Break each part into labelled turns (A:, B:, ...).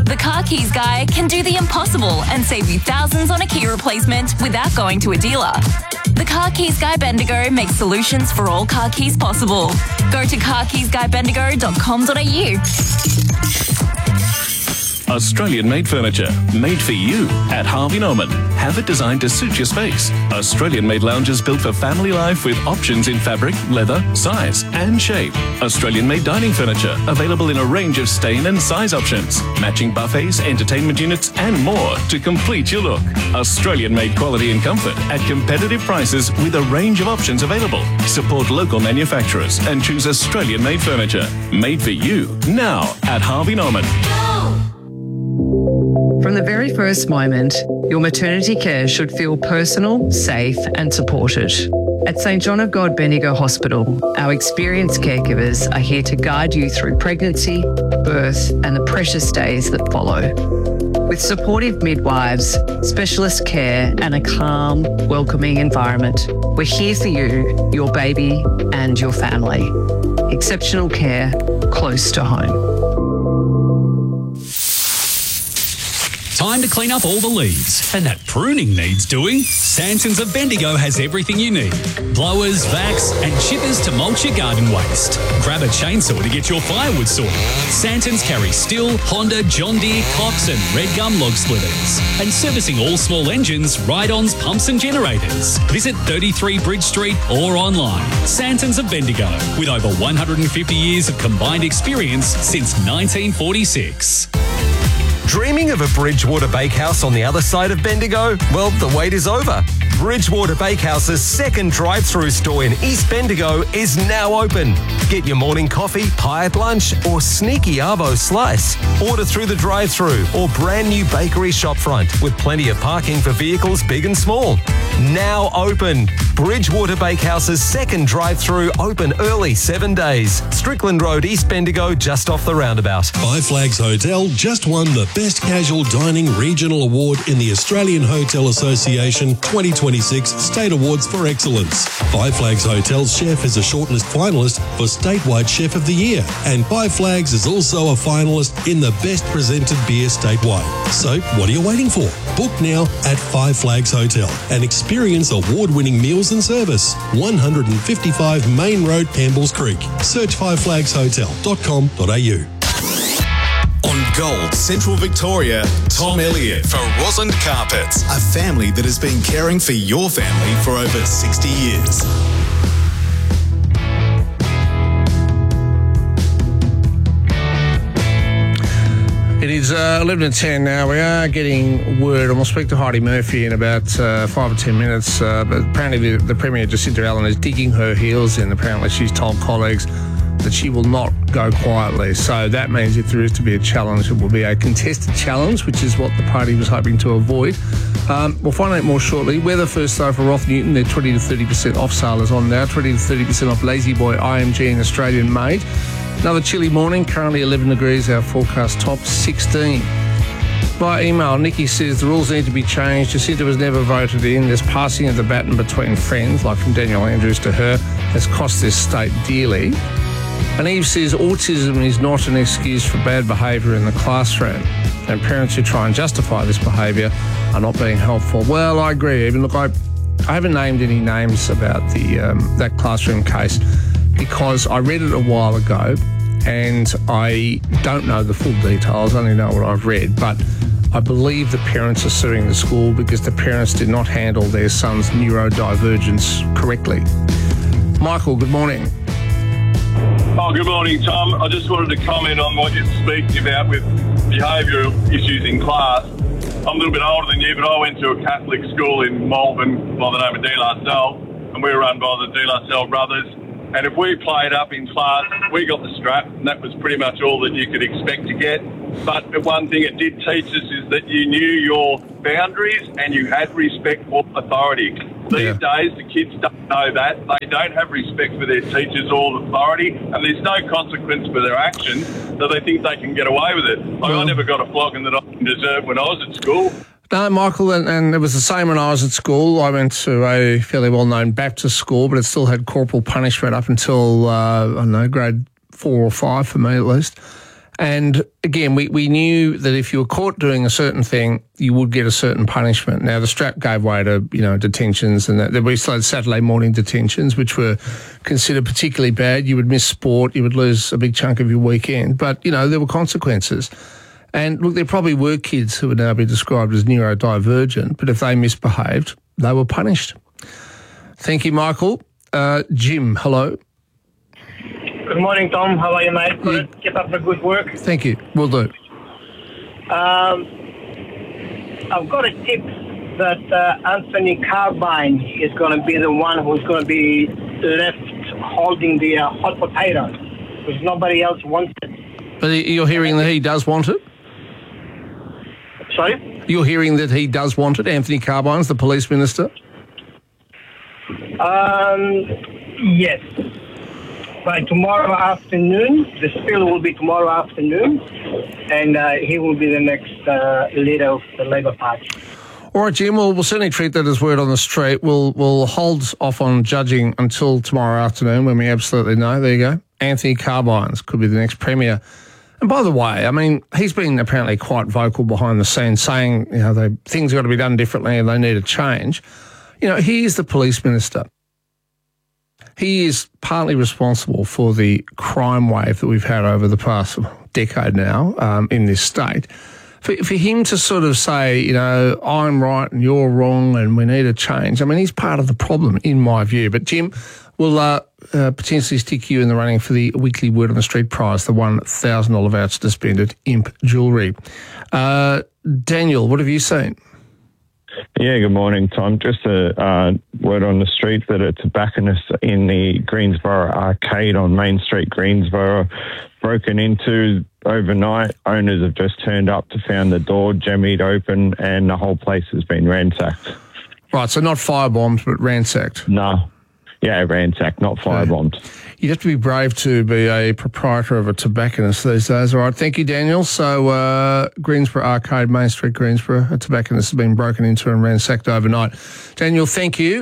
A: The Car Keys Guy can do the impossible and save you thousands on a key replacement without going to a dealer. The Car Keys Guy Bendigo makes solutions for all car keys possible. Go to carkeysguybendigo.com.au.
B: Australian-made furniture, made for you at Harvey Norman. Have it designed to suit your space. Australian-made lounges built for family life with options in fabric, leather, size and shape. Australian-made dining furniture, available in a range of stain and size options. Matching buffets, entertainment units and more to complete your look. Australian-made quality and comfort at competitive prices with a range of options available. Support local manufacturers and choose Australian-made furniture. Made for you now at Harvey Norman.
C: From the very first moment, your maternity care should feel personal, safe and supported. At St John of God Bendigo Hospital, our experienced caregivers are here to guide you through pregnancy, birth and the precious days that follow. With supportive midwives, specialist care and a calm, welcoming environment, we're here for you, your baby and your family. Exceptional care close to home.
D: Time to clean up all the leaves. And that pruning needs doing. Santons of Bendigo has everything you need. Blowers, vacs and chippers to mulch your garden waste. Grab a chainsaw to get your firewood sorted. Santons carry Stihl, Honda, John Deere, Cox and Red Gum log splitters. And servicing all small engines, ride-ons, pumps and generators. Visit 33 Bridge Street or online. Santons of Bendigo, with over 150 years of combined experience since 1946.
E: Dreaming of a Bridgewater Bakehouse on the other side of Bendigo? Well, the wait is over. Bridgewater Bakehouse's second drive-through store in East Bendigo is now open. Get your morning coffee, pie at lunch or sneaky arvo slice. Order through the drive-through or brand new bakery shopfront with plenty of parking for vehicles big and small. Now open. Bridgewater Bakehouse's second drive-through open early 7 days. Strickland Road, East Bendigo, just off the roundabout.
F: Five Flags Hotel just won the Best Casual Dining Regional Award in the Australian Hotel Association 2026 State Awards for Excellence. Five Flags Hotel's chef is a shortlist finalist for Statewide Chef of the Year, and Five Flags is also a finalist in the Best Presented Beer statewide. So, what are you waiting for? Book now at Five Flags Hotel and experience award-winning meals and service. 155 Main Road, Campbells Creek. Search fiveflagshotel.com.au.
G: On Gold, Central Victoria, Tom Elliott for Rosalind Carpets, a family that has been caring for your family for over 60 years.
H: It is 11:10 now. We are getting word, and we'll speak to Heidi Murphy in about 5 or 10 minutes. But apparently the Premier, Jacinta Allen, is digging her heels in. Apparently she's told colleagues that she will not go quietly. So that means if there is to be a challenge, it will be a contested challenge, which is what the party was hoping to avoid. We'll find out more shortly. Weather first, though, for Roth Newton. Their 20 to 30% off sale is on now. 20 to 30% off Lazy Boy IMG and Australian made. Another chilly morning, currently 11 degrees, our forecast top 16. By email, Nikki says the rules need to be changed. Jacinta was never voted in. There's passing of the baton between friends, like from Daniel Andrews to her, has cost this state dearly. And Eve says autism is not an excuse for bad behaviour in the classroom, and parents who try and justify this behaviour are not being helpful. Well, I agree, Eve. Look, I haven't named any names about that classroom case because I read it a while ago and I don't know the full details, I only know what I've read, but I believe the parents are suing the school because the parents did not handle their son's neurodivergence correctly. Michael, good morning.
I: Oh, good morning, Tom. I just wanted to comment on what you're speaking about with behavioural issues in class. I'm a little bit older than you, but I went to a Catholic school in Malvern by the name of De La Salle, and we were run by the De La Salle brothers. And if we played up in class, we got the strap, and that was pretty much all that you could expect to get. But the one thing it did teach us is that you knew your boundaries and you had respect for authority. These days, the kids don't know that. They don't have respect for their teachers or authority, and there's no consequence for their actions, so they think they can get away with it. I never got a flogging that I deserved when I was at school.
H: No, Michael, and it was the same when I was at school. I went to a fairly well-known Baptist school, but it still had corporal punishment up until, grade 4 or 5 for me at least. And again, we knew that if you were caught doing a certain thing, you would get a certain punishment. Now, the strap gave way to, detentions, and we still had Saturday morning detentions, which were considered particularly bad. You would miss sport, you would lose a big chunk of your weekend. But, there were consequences. And look, there probably were kids who would now be described as neurodivergent, but if they misbehaved, they were punished. Thank you, Michael. Jim, hello.
J: Good morning, Tom. How are you, mate? Keep up the good work.
H: Thank you. Will do.
J: I've got a tip that Anthony Carbine is going to be the one who's going to be left holding the hot potato because nobody else wants it.
H: But you're hearing that he does want it?
J: Sorry?
H: You're hearing that he does want it, Anthony Carbine's the police minister?
J: Yes. By tomorrow afternoon, the spill will be tomorrow afternoon, and he will be the next leader of the Labour Party.
H: All right, Jim, we'll certainly treat that as word on the street. We'll hold off on judging until tomorrow afternoon when we absolutely know. There you go. Anthony Carbines could be the next Premier. And by the way, I mean, he's been apparently quite vocal behind the scenes saying, things have got to be done differently and they need a change. He is the police minister. He is partly responsible for the crime wave that we've had over the past decade now in this state. For him to sort of say, I'm right and you're wrong and we need a change, I mean, he's part of the problem in my view. But Jim, we'll potentially stick you in the running for the weekly Word on the Street prize, the $1,000 voucher to spend at Imp Jewellery. Daniel, what have you seen?
K: Yeah, good morning, Tom. Just a word on the street that a tobacconist in the Greensboro Arcade on Main Street, Greensboro, broken into overnight. Owners have just turned up to find the door jimmied open and the whole place has been ransacked.
H: Right, so not firebombed, but ransacked?
K: No. Yeah, ransacked, not firebombed.
H: You'd have to be brave to be a proprietor of a tobacconist these days. All right, thank you, Daniel. So Greensboro Arcade, Main Street, Greensboro, a tobacconist has been broken into and ransacked overnight. Daniel, thank you.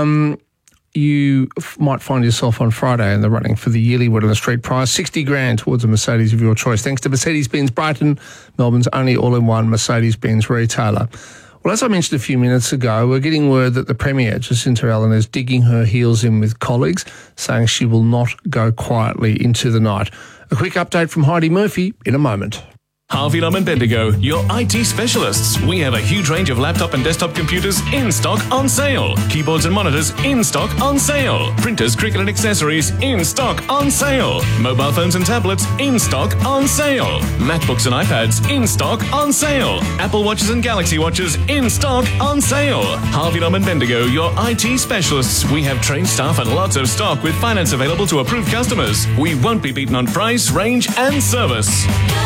H: You might find yourself on Friday in the running for the yearly Word on the Street prize, $60,000 towards a Mercedes of your choice, thanks to Mercedes-Benz Brighton, Melbourne's only all-in-one Mercedes-Benz retailer. Well, as I mentioned a few minutes ago, we're getting word that the Premier, Jacinta Allen, is digging her heels in with colleagues, saying she will not go quietly into the night. A quick update from Heidi Murphy in a moment.
B: Harvey Norman Bendigo, your IT specialists. We have a huge range of laptop and desktop computers in stock on sale. Keyboards and monitors in stock on sale. Printers, Cricut and accessories in stock on sale. Mobile phones and tablets in stock on sale. MacBooks and iPads in stock on sale. Apple Watches and Galaxy Watches in stock on sale. Harvey Norman Bendigo, your IT specialists. We have trained staff and lots of stock with finance available to approved customers. We won't be beaten on price, range and service.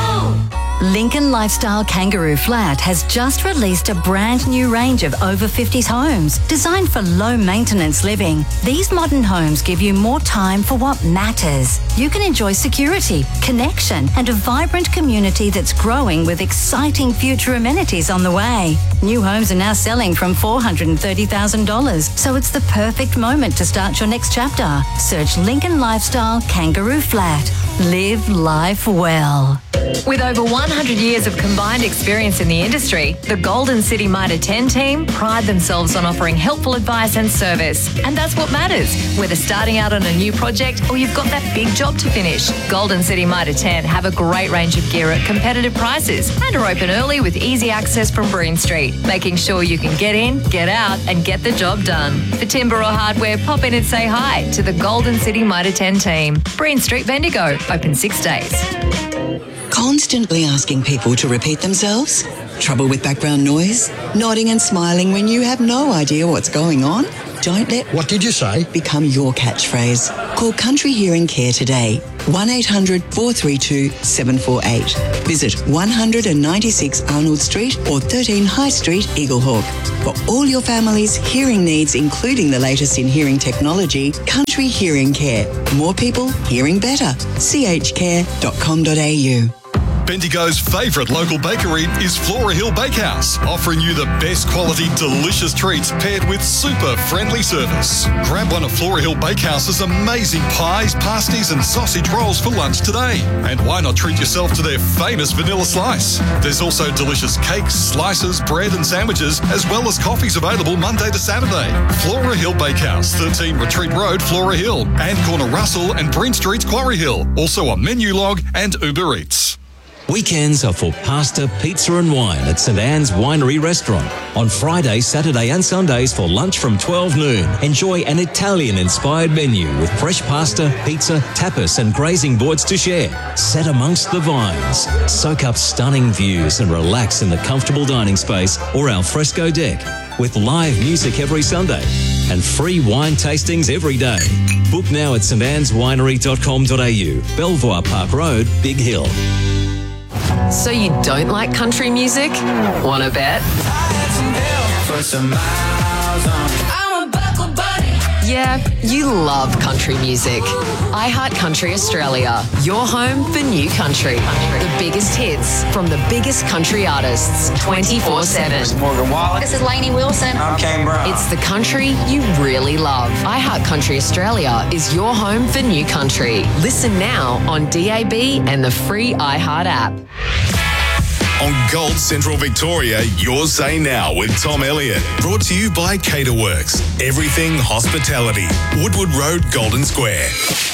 L: Lincoln Lifestyle Kangaroo Flat has just released a brand new range of over 50s homes designed for low maintenance living. These modern homes give you more time for what matters. You can enjoy security, connection and a vibrant community that's growing with exciting future amenities on the way. New homes are now selling from $430,000, so it's the perfect moment to start your next chapter. Search Lincoln Lifestyle Kangaroo Flat. Live life well.
M: With over 100 years of combined experience in the industry, the Golden City Mitre 10 team pride themselves on offering helpful advice and service. And that's what matters, whether starting out on a new project or you've got that big job to finish. Golden City Mitre 10 have a great range of gear at competitive prices and are open early with easy access from Breen Street, making sure you can get in, get out and get the job done. For timber or hardware, pop in and say hi to the Golden City Mitre 10 team. Breen Street, Bendigo, open 6 days.
N: Constantly asking people to repeat themselves? Trouble with background noise? Nodding and smiling when you have no idea what's going on? Don't let
O: "What did you say?"
N: become your catchphrase. Call Country Hearing Care today. 1-800-432-748. Visit 196 Arnold Street or 13 High Street, Eaglehawk. For all your family's hearing needs, including the latest in hearing technology, Country Hearing Care. More people hearing better. chcare.com.au.
G: Bendigo's favourite local bakery is Flora Hill Bakehouse, offering you the best quality, delicious treats paired with super friendly service. Grab one of Flora Hill Bakehouse's amazing pies, pasties and sausage rolls for lunch today. And why not treat yourself to their famous vanilla slice? There's also delicious cakes, slices, bread and sandwiches, as well as coffees available Monday to Saturday. Flora Hill Bakehouse, 13 Retreat Road, Flora Hill, and corner Russell and Breen Streets, Quarry Hill. Also on Menu Log and Uber Eats.
O: Weekends are for pasta, pizza and wine at St Anne's Winery Restaurant. On Friday, Saturday and Sundays for lunch from 12 noon. Enjoy an Italian-inspired menu with fresh pasta, pizza, tapas and grazing boards to share. Set amongst the vines. Soak up stunning views and relax in the comfortable dining space or al fresco deck. With live music every Sunday and free wine tastings every day. Book now at stanneswinery.com.au. Belvoir Park Road, Big Hill.
P: So you don't like country music? Wanna bet? Yeah, you love country music. iHeart Country Australia, your home for new country. The biggest hits from the biggest country artists, 24/7.
Q: This is Morgan Wallen.
P: This is Lainey Wilson.
Q: I'm Kane Brown.
P: It's the country you really love. iHeart Country Australia is your home for new country. Listen now on DAB and the free iHeart app.
G: On Gold Central Victoria, your say now with Tom Elliott. Brought to you by Caterworks. Everything hospitality. Woodward Road, Golden Square.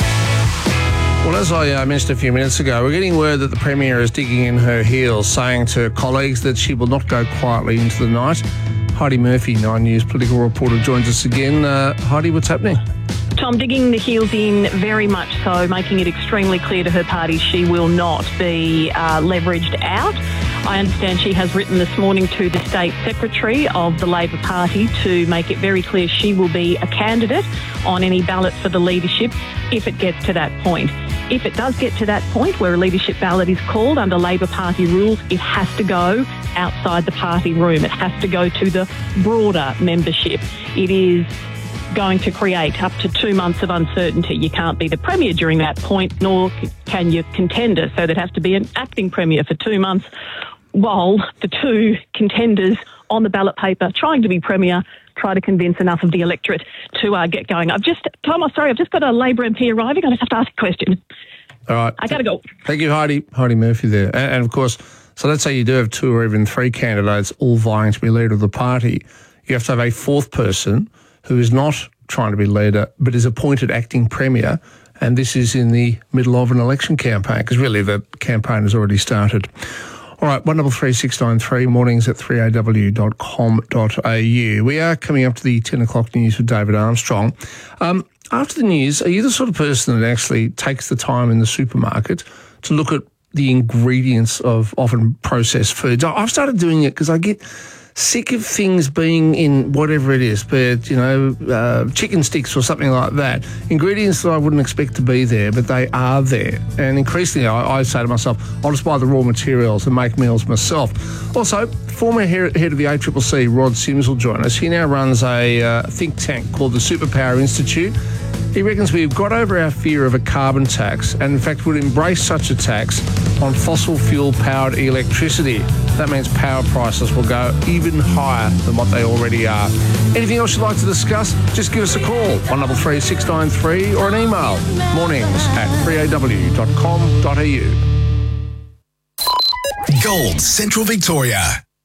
H: Well, as I mentioned a few minutes ago, we're getting word that the Premier is digging in her heels, saying to colleagues that she will not go quietly into the night. Heidi Murphy, 9 News political reporter, joins us again. Heidi, what's happening?
R: Tom, digging the heels in very much so, making it extremely clear to her party she will not be leveraged out. I understand she has written this morning to the State Secretary of the Labor Party to make it very clear she will be a candidate on any ballot for the leadership if it gets to that point. If it does get to that point where a leadership ballot is called under Labor Party rules, it has to go outside the party room. It has to go to the broader membership. It is going to create up to 2 months of uncertainty. You can't be the Premier during that point, nor can your contender. So there'd have to be an acting Premier for 2 months while the two contenders on the ballot paper trying to be Premier try to convince enough of the electorate to get going. I've just got a Labor MP arriving. I just have to ask a question.
H: All right.
R: I got to go.
H: Thank you, Heidi Murphy there. And of course, so let's say you do have 2 or even 3 candidates all vying to be leader of the party. You have to have a 4th person who is not trying to be leader but is appointed acting Premier, and this is in the middle of an election campaign because really the campaign has already started. All right, 133693, mornings at 3aw.com.au. We are coming up to the 10 o'clock news with David Armstrong. After the news, are you the sort of person that actually takes the time in the supermarket to look at the ingredients of often processed foods? I've started doing it because I get sick of things being in whatever it is, be it, chicken sticks or something like that. Ingredients that I wouldn't expect to be there, but they are there. And increasingly, I say to myself, I'll just buy the raw materials and make meals myself. Also, former head of the ACCC, Rod Sims, will join us. He now runs a think tank called the Superpower Institute. He reckons we've got over our fear of a carbon tax and, in fact, would embrace such a tax on fossil fuel-powered electricity. That means power prices will go even higher than what they already are. Anything else you'd like to discuss? Just give us a call, 133693, or an email, mornings@3aw.com.au.
G: Gold Central Victoria.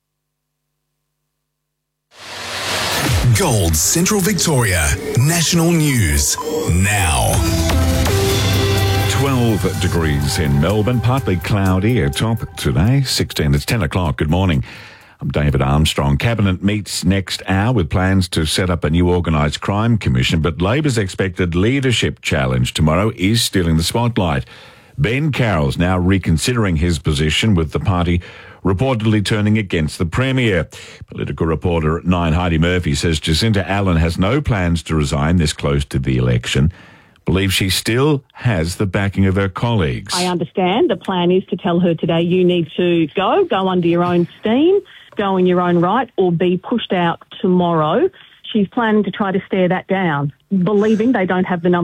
G: Gold Central Victoria. National News now.
S: 12 degrees in Melbourne, partly cloudy atop today, 16. It's 10 o'clock. Good morning. I'm David Armstrong. Cabinet meets next hour with plans to set up a new organised crime commission, but Labor's expected leadership challenge tomorrow is stealing the spotlight. Ben Carroll's now reconsidering his position, with the party reportedly turning against the Premier. Political reporter at 9, Heidi Murphy, says Jacinta Allen has no plans to resign this close to the election. Believes she still has the backing of her colleagues.
R: I understand the plan is to tell her today, you need to go under your own steam, go in your own right, or be pushed out tomorrow. She's planning to try to stare that down, believing they don't have the numbers